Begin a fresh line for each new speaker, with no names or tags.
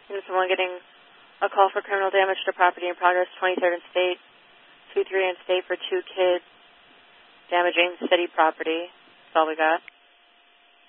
And someone getting a call for criminal damage to property in progress, 23rd and State, 23 and State for 2 kids damaging city property. That's all we got.